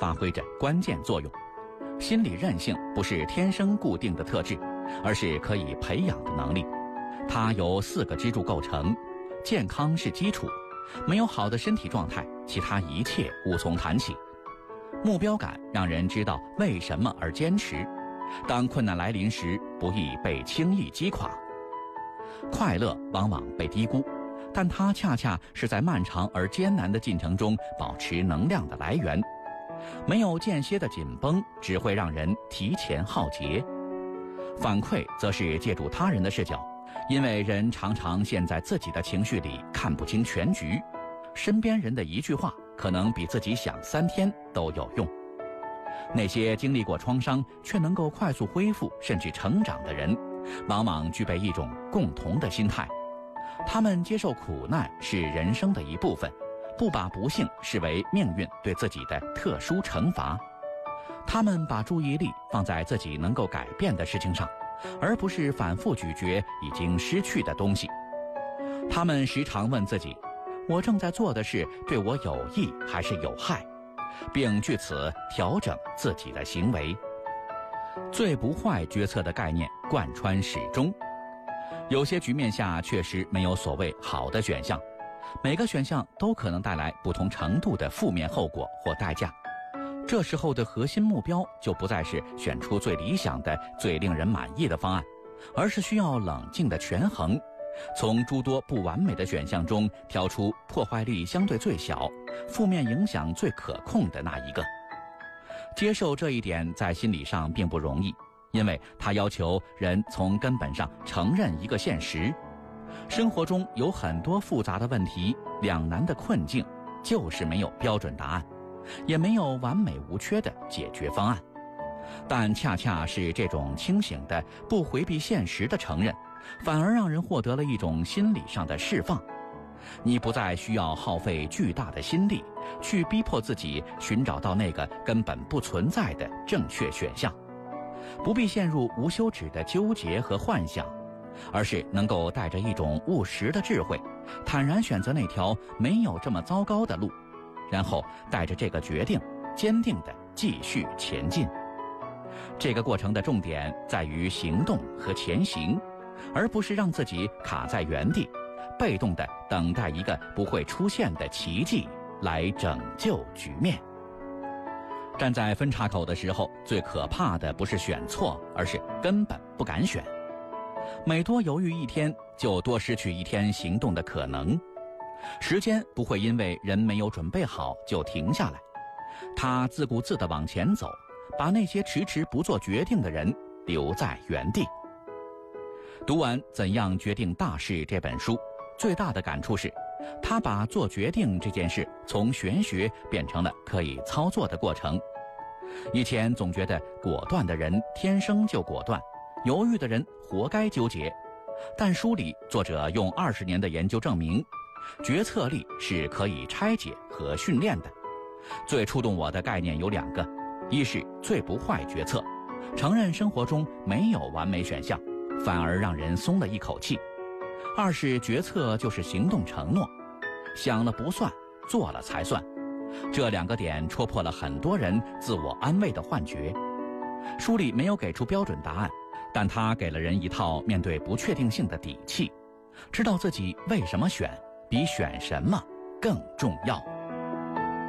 发挥着关键作用。心理韧性不是天生固定的特质，而是可以培养的能力。它由4个支柱构成，健康是基础，没有好的身体状态，其他一切无从谈起。目标感让人知道为什么而坚持，当困难来临时，不易被轻易击垮。快乐往往被低估，但它恰恰是在漫长而艰难的进程中保持能量的来源。没有间歇的紧绷，只会让人提前耗竭。反馈则是借助他人的视角，因为人常常陷在自己的情绪里，看不清全局。身边人的一句话，可能比自己想3天都有用。那些经历过创伤却能够快速恢复甚至成长的人，往往具备一种共同的心态。他们接受苦难是人生的一部分，不把不幸视为命运对自己的特殊惩罚。他们把注意力放在自己能够改变的事情上，而不是反复咀嚼已经失去的东西。他们时常问自己，我正在做的事对我有益还是有害，并据此调整自己的行为。最不坏决策的概念贯穿始终。有些局面下确实没有所谓好的选项，每个选项都可能带来不同程度的负面后果或代价。这时候的核心目标就不再是选出最理想的、最令人满意的方案，而是需要冷静的权衡，从诸多不完美的选项中挑出破坏力相对最小、负面影响最可控的那一个。接受这一点在心理上并不容易，因为它要求人从根本上承认一个现实：生活中有很多复杂的问题、两难的困境，就是没有标准答案，也没有完美无缺的解决方案。但恰恰是这种清醒的、不回避现实的承认，反而让人获得了一种心理上的释放。你不再需要耗费巨大的心力去逼迫自己寻找到那个根本不存在的正确选项，不必陷入无休止的纠结和幻想，而是能够带着一种务实的智慧，坦然选择那条没有这么糟糕的路，然后带着这个决定，坚定地继续前进。这个过程的重点在于行动和前行，而不是让自己卡在原地，被动地等待一个不会出现的奇迹来拯救局面。站在分岔口的时候，最可怕的不是选错，而是根本不敢选。每多犹豫一天，就多失去一天行动的可能。时间不会因为人没有准备好就停下来，它自顾自地往前走，把那些迟迟不做决定的人留在原地。读完《怎样决定大事》这本书，最大的感触是，他把做决定这件事从玄学变成了可以操作的过程。以前总觉得果断的人天生就果断，犹豫的人活该纠结。但书里作者用20年的研究证明，决策力是可以拆解和训练的。最触动我的概念有2个，一是最不坏决策，承认生活中没有完美选项，反而让人松了一口气；二是决策就是行动承诺，想了不算，做了才算。这2个点戳破了很多人自我安慰的幻觉。书里没有给出标准答案，但它给了人一套面对不确定性的底气，知道自己为什么选，比选什么更重要。